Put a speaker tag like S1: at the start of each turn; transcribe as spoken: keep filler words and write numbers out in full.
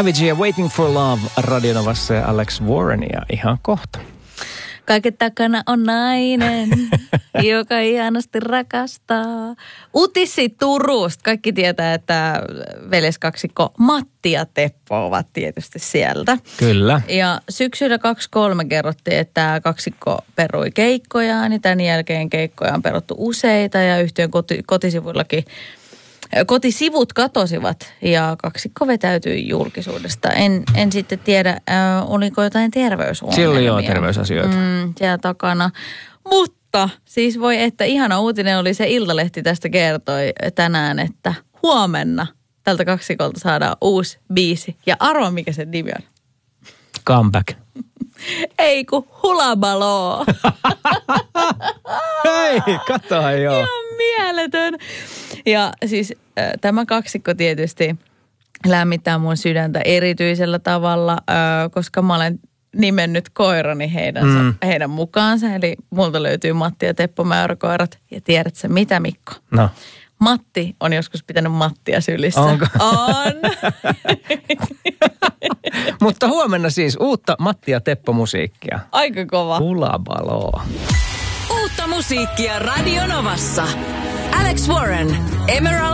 S1: Avicii ja Waiting for Love Radionovassa ja Alex Warrenia ihan kohta.
S2: Kaiken takana on nainen, joka ihanasti rakastaa. Utissi Turusta. Kaikki tietää, että veljeskaksikko Matti ja Teppo ovat tietysti sieltä.
S1: Kyllä.
S2: Ja syksyllä kaksikymmentäkolme kerrottiin, että kaksikko perui keikkojaan. Ja tämän jälkeen keikkoja on peruttu useita ja yhtiön koti, kotisivuillakin kotisivut katosivat ja kaksikko vetäytyi julkisuudesta. En, en sitten tiedä, äh, oliko jotain terveysongelmia.
S1: Siellä oli joo terveysasioita.
S2: Mm, siellä takana. Mutta siis voi, että ihana uutinen oli se Iltalehti tästä kertoi tänään, että huomenna tältä kaksikolta saadaan uusi biisi. Ja arva, mikä sen nimi on?
S1: Comeback.
S2: Ei kun Hulabaloo.
S1: Hei, kato joo.
S2: Ihan mieletön. Ja siis äh, tämä kaksikko tietysti lämmittää mun sydäntä erityisellä tavalla, äh, koska mä olen nimennyt koirani heidän, mm. heidän mukaansa. Eli multa löytyy Matti ja Teppo Mäyräkoirat. Ja tiedätkö mitä, Mikko?
S1: No.
S2: Matti on joskus pitänyt Mattia sylissä.
S1: Onko?
S2: On.
S1: Mutta huomenna siis uutta Matti ja Teppo musiikkia.
S2: Aika kova.
S1: Hulabaloo.
S3: Uutta musiikkia Radio Novassa. Alex Warren, Emerald